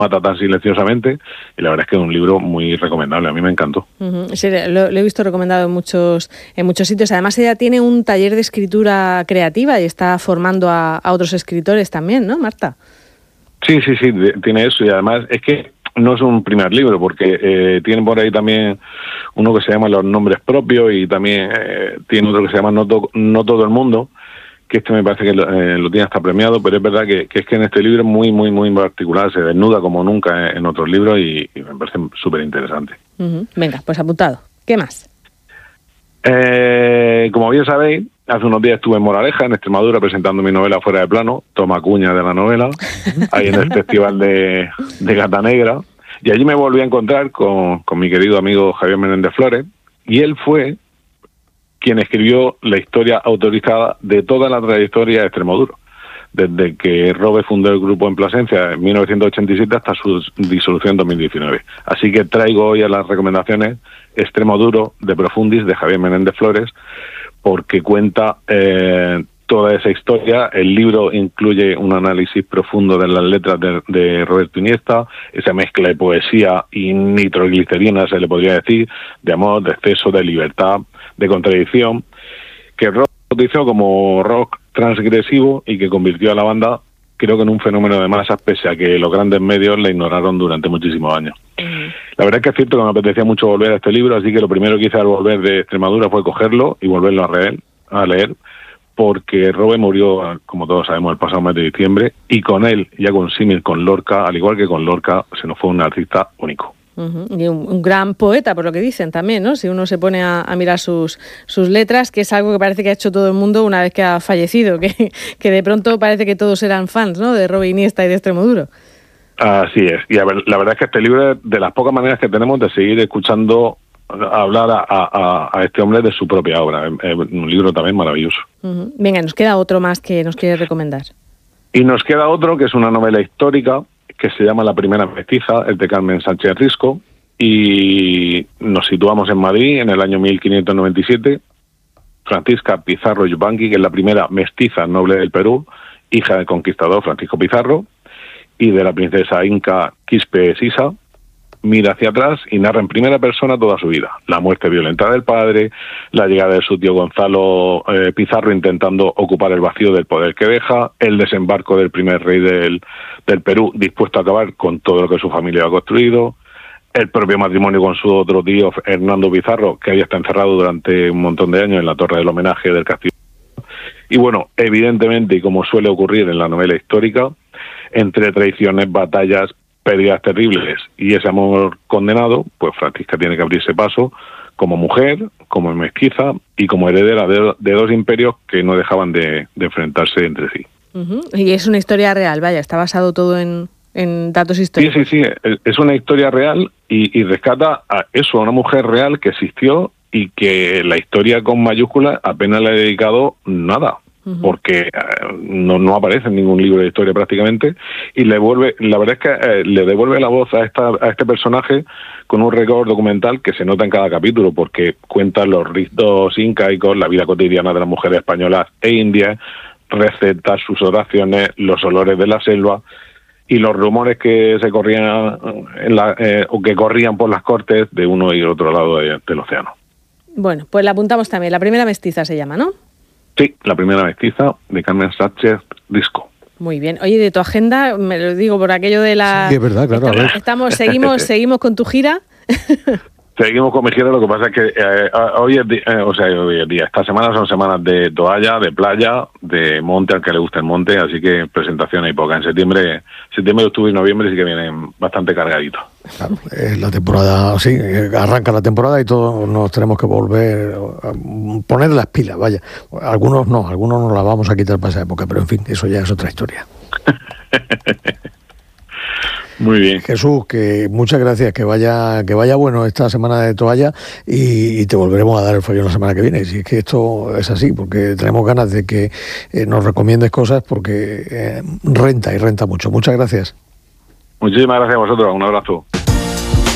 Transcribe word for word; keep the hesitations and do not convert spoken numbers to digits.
mata tan silenciosamente, y la verdad es que es un libro muy recomendable, a mí me encantó. Uh-huh. Sí, lo, lo he visto recomendado en muchos en muchos sitios. Además, ella tiene un taller de escritura creativa y está formando a, a otros escritores también, ¿no, Marta? Sí, sí, sí, tiene eso, y además es que no es un primer libro, porque eh, tiene por ahí también uno que se llama Los nombres propios, y también eh, tiene otro que se llama No, to- no todo el mundo, que este me parece que lo, eh, lo tiene hasta premiado, pero es verdad que, que es que en este libro es muy, muy, muy particular, se desnuda como nunca en, en otros libros, y, y me parece súper interesante. Uh-huh. Venga, pues apuntado. ¿Qué más? Eh, como bien sabéis, hace unos días estuve en Moraleja, en Extremadura, presentando mi novela Fuera de Plano, toma cuña de la novela, ahí en el Festival de, de Gata Negra, y allí me volví a encontrar con, con mi querido amigo Javier Menéndez Flores, y él fue quien escribió la historia autorizada de toda la trayectoria de Extremoduro, desde que Robe fundó el grupo en Plasencia en mil novecientos ochenta y siete hasta su disolución en dos mil diecinueve. Así que traigo hoy a las recomendaciones Extremoduro de Profundis de Javier Menéndez Flores, porque cuenta eh, toda esa historia. El libro incluye un análisis profundo de las letras de, de Roberto Iniesta, esa mezcla de poesía y nitroglicerina, se le podría decir, de amor, de exceso, de libertad, de contradicción, que Rock bautizó como rock transgresivo y que convirtió a la banda, creo que en un fenómeno de masas, pese a que los grandes medios la ignoraron durante muchísimos años. Uh-huh. La verdad es que es cierto que me apetecía mucho volver a este libro, así que lo primero que hice al volver de Extremadura fue cogerlo y volverlo a leer, a leer porque Robe murió, como todos sabemos, el pasado mes de diciembre, y con él, ya con símil con Lorca, al igual que con Lorca, se nos fue un artista único. Uh-huh. Y un, un gran poeta, por lo que dicen también, ¿no? Si uno se pone a, a mirar sus, sus letras, que es algo que parece que ha hecho todo el mundo una vez que ha fallecido, que, que de pronto parece que todos eran fans, ¿no?, de Robe Iniesta y de Extremoduro. Así es, y a ver, la verdad es que este libro es de las pocas maneras que tenemos de seguir escuchando hablar a, a, a este hombre de su propia obra. Es un libro también maravilloso. Uh-huh. Venga, nos queda otro más que nos quieres recomendar. Y nos queda otro que es una novela histórica que se llama La primera mestiza, es de Carmen Sánchez Risco, y nos situamos en Madrid en el año mil quinientos noventa y siete. Francisca Pizarro Yupanqui, que es la primera mestiza noble del Perú, hija del conquistador Francisco Pizarro y de la princesa inca Quispe Sisa, mira hacia atrás y narra en primera persona toda su vida. La muerte violenta del padre, la llegada de su tío Gonzalo eh, Pizarro intentando ocupar el vacío del poder que deja, el desembarco del primer rey del, del Perú dispuesto a acabar con todo lo que su familia ha construido, el propio matrimonio con su otro tío Hernando Pizarro, que había estado encerrado durante un montón de años en la torre del homenaje del castillo. Y bueno, evidentemente, y como suele ocurrir en la novela histórica, entre traiciones, batallas, pérdidas terribles y ese amor condenado, pues Francisca tiene que abrirse paso como mujer, como mestiza y como heredera de, de dos imperios que no dejaban de, de enfrentarse entre sí. Uh-huh. Y es una historia real, vaya, está basado todo en, en datos históricos. Sí, sí, sí, es una historia real y, y rescata a eso, a una mujer real que existió y que la historia con mayúsculas apenas le ha dedicado nada. Uh-huh. Porque eh, no, no aparece en ningún libro de historia prácticamente, y le vuelve, la verdad es que eh, le devuelve la voz a esta a este personaje con un récord documental que se nota en cada capítulo, porque cuenta los ritos incaicos, la vida cotidiana de las mujeres españolas e indias, receta sus oraciones, los olores de la selva y los rumores que se corrían en la, eh, o que corrían por las cortes de uno y otro lado de, del océano. Bueno, pues la apuntamos también. La primera mestiza se llama, ¿no? Sí, La primera mestiza de Carmen Sánchez Risco. Muy bien. Oye, de tu agenda, me lo digo por aquello de la... Sí, es verdad, claro. Estamos, a ver. estamos seguimos, seguimos con tu gira. Seguimos con mi gira, lo que pasa es que eh, hoy es día, eh, o sea, hoy es día, estas semanas son semanas de toalla, de playa, de monte, al que le gusta el monte, así que presentación hay poca. En septiembre, septiembre, octubre y noviembre sí que vienen bastante cargaditos. Claro, es la temporada, sí, arranca la temporada y todos nos tenemos que volver a poner las pilas, vaya. Algunos no, algunos nos la vamos a quitar para esa época, pero en fin, eso ya es otra historia. Muy bien. Jesús, que muchas gracias, que vaya que vaya bueno esta semana de toalla y, y te volveremos a dar el follón la semana que viene. Si es que esto es así, porque tenemos ganas de que eh, nos recomiendes cosas, porque eh, renta y renta mucho. Muchas gracias. Muchísimas gracias a vosotros, un abrazo.